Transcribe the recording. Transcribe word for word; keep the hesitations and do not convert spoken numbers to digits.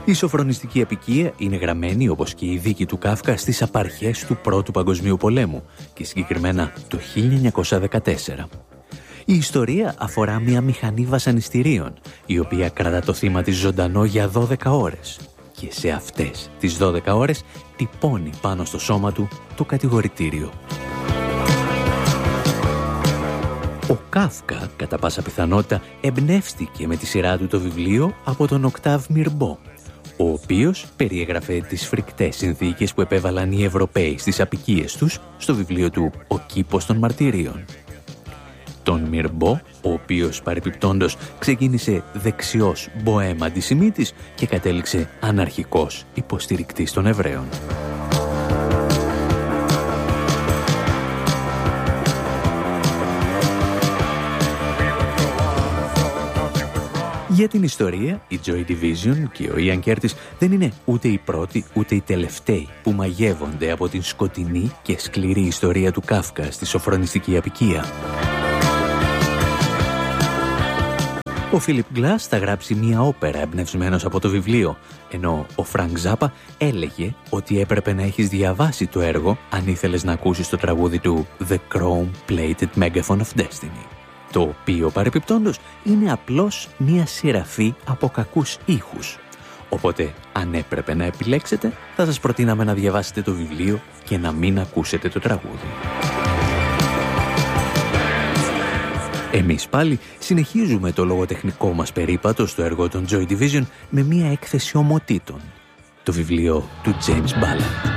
Η σοφρονιστική απικία είναι γραμμένη, όπως και η δίκη του Κάφκα, στις απαρχές του Πρώτου Παγκοσμίου Πολέμου και συγκεκριμένα το χίλια εννιακόσια δεκατέσσερα. Η ιστορία αφορά μια μηχανή βασανιστήριων, η οποία κρατά το θύμα της ζωντανό για δώδεκα ώρες. Και σε αυτές τις δώδεκα ώρες τυπώνει πάνω στο σώμα του το κατηγορητήριο. Ο Κάφκα, κατά πάσα πιθανότητα, εμπνεύστηκε με τη σειρά του το βιβλίο από τον Οκτάβ Μιρμπό, ο οποίος περιέγραφε τις φρικτές συνθήκες που επέβαλαν οι Ευρωπαίοι στις απικίες τους στο βιβλίο του «Ο κήπος των μαρτυρίων». Τον Μιρμπό, ο οποίος παρεπιπτόντος ξεκίνησε δεξιός μποέμ αντισημίτης και κατέληξε αναρχικός υποστηρικτής των Εβραίων. Για την ιστορία, η Joy Division και ο Ian Curtis δεν είναι ούτε οι πρώτοι ούτε οι τελευταίοι που μαγεύονται από την σκοτεινή και σκληρή ιστορία του Κάφκα στη σοφρονιστική απικία. Ο Φίλιπ Γκλάς θα γράψει μια όπερα εμπνευσμένος από το βιβλίο, ενώ ο Φρανκ Ζάπα έλεγε ότι έπρεπε να έχεις διαβάσει το έργο αν ήθελες να ακούσεις το τραγούδι του «The Chrome-Plated Megaphone of Destiny», το οποίο παρεπιπτόντως είναι απλώς μια σειραφή από κακούς ήχους. Οπότε, αν έπρεπε να επιλέξετε, θα σας προτείναμε να διαβάσετε το βιβλίο και να μην ακούσετε το τραγούδι. Εμείς πάλι συνεχίζουμε το λογοτεχνικό μας περίπατο στο έργο των Joy Division με μια έκθεση ομοτήτων, το βιβλίο του James Ballard.